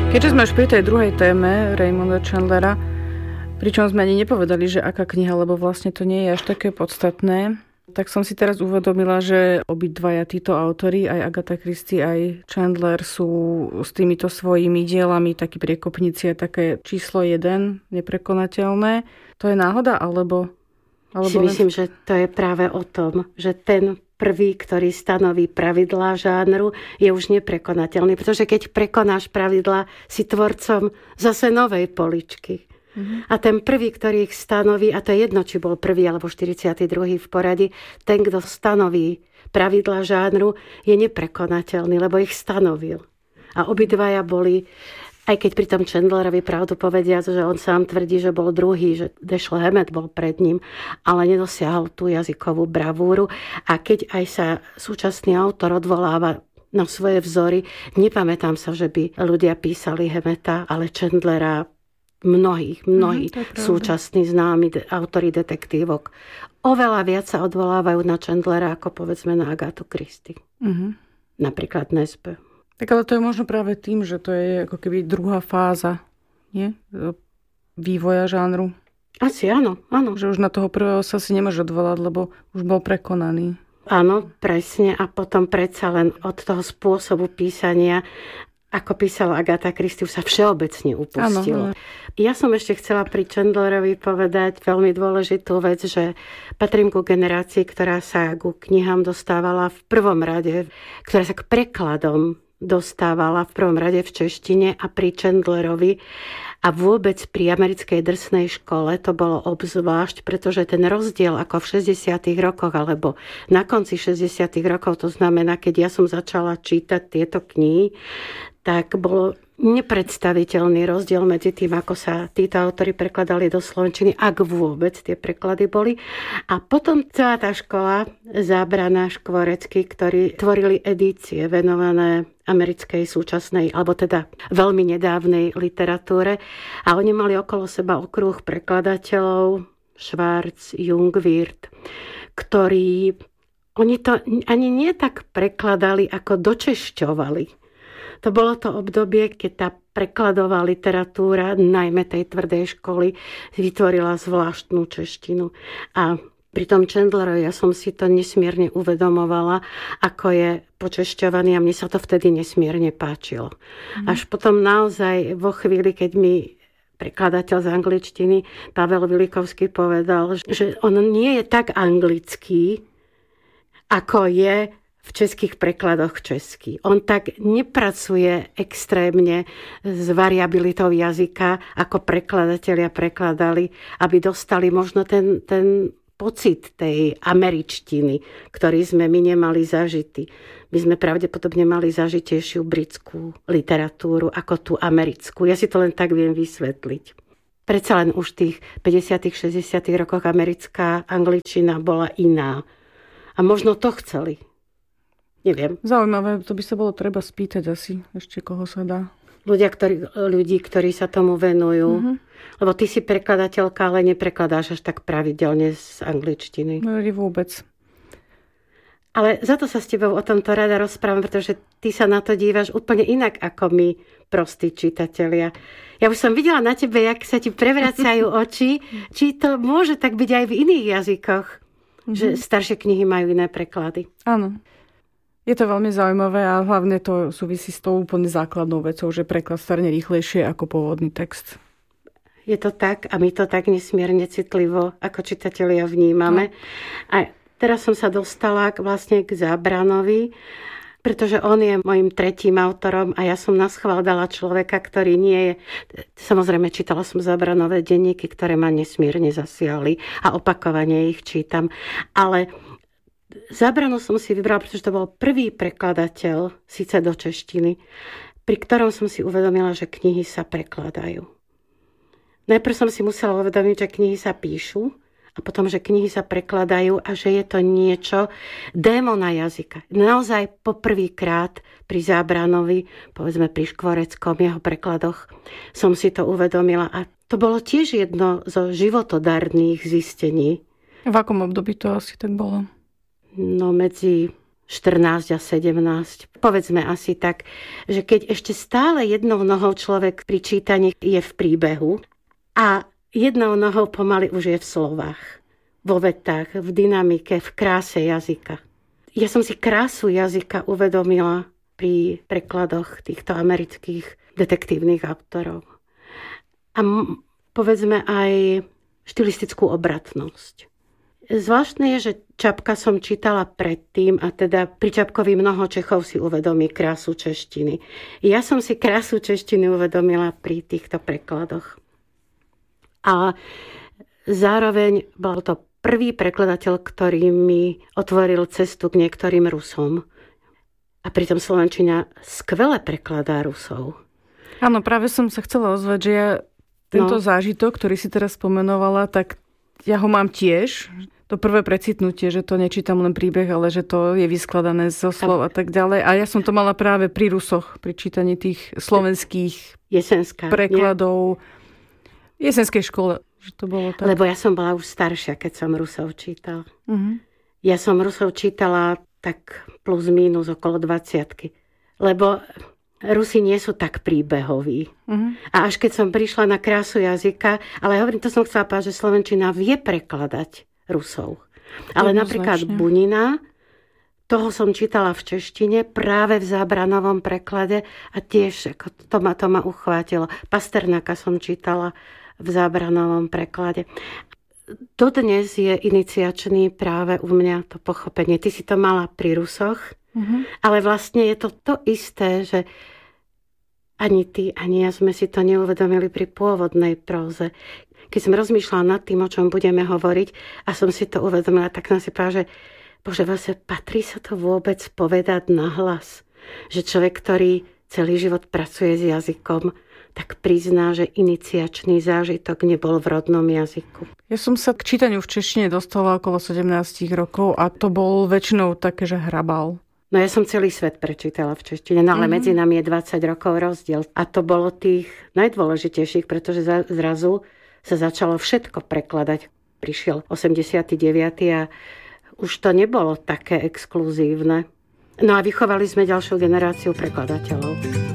Keďže sme už pri tej druhej téme Raymonda Chandlera, pričom sme ani nepovedali, že aká kniha, lebo vlastne to nie je až také podstatné, tak som si teraz uvedomila, že obidvaja títo autori, aj Agatha Christie, aj Chandler, sú s týmito svojimi dielami takí priekopníci a také číslo 1, neprekonateľné. To je náhoda, alebo myslím, že to je práve o tom, že ten prvý, ktorý stanoví pravidlá žánru, je už neprekonateľný. Pretože keď prekonáš pravidlá, si tvorcom zase novej poličky. A ten prvý, ktorý ich stanoví, a to je jedno, či bol prvý alebo 42. v poradí, ten, kto stanoví pravidlá žánru, je neprekonateľný, lebo ich stanovil. A obidvaja boli, aj keď pri tom Chandlerovi pravdu povediac, že on sám tvrdí, že bol druhý, že Dashiell Hammett bol pred ním, ale nedosiahol tú jazykovú bravúru. A keď aj sa súčasný autor odvoláva na svoje vzory, nepamätám sa, že by ľudia písali Hammetta, ale Chandlera mnohí súčasní známi autori detektívok oveľa viac sa odvolávajú na Chandlera ako povedzme na Agathu Christie. Napríklad Nesbø. Tak ale to je možno práve tým, že to je ako keby druhá fáza, nie? Vývoja žánru. Asi áno. Že už na toho prvého sa si nemôže odvolať, lebo už bol prekonaný. Áno, presne. A potom predsa len od toho spôsobu písania, ako písala Agatha Christie, sa všeobecne upustilo. Áno. Ja som ešte chcela pri Chandlerovi povedať veľmi dôležitú vec, že patrím ku generácii, ktorá sa ku knihám dostávala v prvom rade, ktorá sa k prekladom dostávala v prvom rade v češtine a pri Chandlerovi a vôbec pri americkej drsnej škole to bolo obzvlášť, pretože ten rozdiel ako v 60. rokoch alebo na konci 60. rokov, to znamená, keď ja som začala čítať tieto knihy, tak bolo nepredstaviteľný rozdiel medzi tým, ako sa títo autori prekladali do slovenčiny, ak vôbec tie preklady boli. A potom celá tá škola, Zábrana, Škvorecký, ktorí tvorili edície venované americkej súčasnej, alebo teda veľmi nedávnej literatúre. A oni mali okolo seba okruh prekladateľov, Schwarz, Jung, Wirth, ktorí, oni to ani nie tak prekladali, ako dočešťovali. To bolo to obdobie, keď tá prekladová literatúra, najmä tej tvrdej školy, vytvorila zvláštnu češtinu. A pri tom Chandlerovi ja som si to nesmierne uvedomovala, ako je počešťovaný a mne sa to vtedy nesmierne páčilo. Až potom naozaj vo chvíli, keď mi prekladateľ z angličtiny Pavel Vilikovský povedal, že on nie je tak anglický, ako je v českých prekladoch český. On tak nepracuje extrémne s variabilitou jazyka, ako prekladatelia prekladali, aby dostali možno ten pocit tej američtiny, ktorý sme my nemali zažitý. My sme pravdepodobne mali zažitejšiu britskú literatúru ako tú americkú. Ja si to len tak viem vysvetliť. Predsa len už v tých 50. 60. rokoch americká angličtina bola iná. A možno to chceli. Neviem. Zaujímavé, to by sa bolo treba spýtať asi, ešte koho sa dá. Ľudí, ktorí sa tomu venujú. Lebo ty si prekladateľka, ale neprekladáš až tak pravidelne z angličtiny. No vôbec. Ale za to sa s tebou o tomto rada rozprávam, pretože ty sa na to dívaš úplne inak ako my, prostí čitatelia. Ja už som videla na tebe, jak sa ti prevracajú oči, či to môže tak byť aj v iných jazykoch, že staršie knihy majú iné preklady. Áno. Je to veľmi zaujímavé a hlavne to súvisí s tou úplne základnou vecou, že preklad starne rýchlejšie ako pôvodný text. Je to tak a my to tak nesmierne citlivo ako čitatelia vnímame. A teraz som sa dostala vlastne k Zábranovi, pretože on je mojím tretím autorom a ja som naschvál dala človeka, ktorý nie je... Samozrejme, čítala som Zábranové denníky, ktoré ma nesmierne zasiahli a opakovane ich čítam. Ale Zábranu som si vybrala, pretože to bol prvý prekladateľ, síce do češtiny, pri ktorom som si uvedomila, že knihy sa prekladajú. Najprv som si musela uvedomiť, že knihy sa píšu a potom, že knihy sa prekladajú a že je to niečo démona jazyka. Naozaj poprvýkrát pri Zábranovi, povedzme pri Škvoreckom, jeho prekladoch, som si to uvedomila. A to bolo tiež jedno zo životodarných zistení. V akom období to asi tak bolo? No medzi 14 a 17. Povedzme asi tak, že keď ešte stále jednou nohou človek pri čítaní je v príbehu a jednou nohou pomaly už je v slovách, vo vetách, v dynamike, v kráse jazyka. Ja som si krásu jazyka uvedomila pri prekladoch týchto amerických detektívnych autorov. A povedzme aj štilistickú obratnosť. Zvláštne je, že Čapka som čítala predtým a teda pri Čapkovi mnoho Čechov si uvedomí krásu češtiny. Ja som si krásu češtiny uvedomila pri týchto prekladoch. A zároveň bol to prvý prekladateľ, ktorý mi otvoril cestu k niektorým Rusom. A pritom slovenčina skvele prekladá Rusov. Áno, práve som sa chcela ozvať, že ja tento zážitok, ktorý si teraz spomenovala, tak ja ho mám tiež. To prvé precitnutie, že to nečítam len príbeh, ale že to je vyskladané zo slov a tak ďalej. A ja som to mala práve pri Rusoch, pri čítaní tých slovenských prekladov. Jesenskej škole, že to bolo tak. Lebo ja som bola už staršia, keď som Rusov čítala. Uh-huh. Ja som Rusov čítala tak plus mínus okolo 20-ky. Lebo Rusi nie sú tak príbehoví. Uh-huh. A až keď som prišla na krásu jazyka, ale hovorím, to som chcela povedať, že slovenčina vie prekladať Rusov. Ale napríklad Bunina, toho som čítala v češtine práve v Zábranovom preklade a tiež to ma uchvátilo. Pasternáka som čítala v Zábranovom preklade. Dodnes je iniciačný práve u mňa to pochopenie. Ty si to mala pri Rusoch, ale vlastne je to isté, že ani ty, ani ja sme si to neuvedomili pri pôvodnej próze. Keď som rozmýšľala nad tým, o čom budeme hovoriť a som si to uvedomila, tak som si povedala, že bože, vlastne patrí sa to vôbec povedať nahlas. Že človek, ktorý celý život pracuje s jazykom, tak prizná, že iniciačný zážitok nebol v rodnom jazyku. Ja som sa k čítaniu v češtine dostala okolo 17 rokov a to bol väčšinou také, že hrabal. No ja som celý svet prečítala v češtine, no ale medzi nami je 20 rokov rozdiel. A to bolo tých najdôležitejších, pretože zrazu sa začalo všetko prekladať. Prišiel 89. a už to nebolo také exkluzívne. No a vychovali sme ďalšiu generáciu prekladateľov.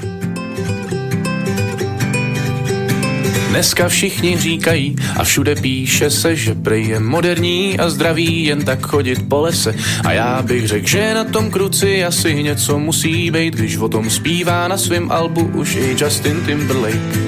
Dneska všichni říkají a všude píše se, že prej je moderní a zdravý jen tak chodit po lese. A já bych řekl, že na tom kruci asi něco musí být, když o tom zpívá na svém albu už i Justin Timberlake.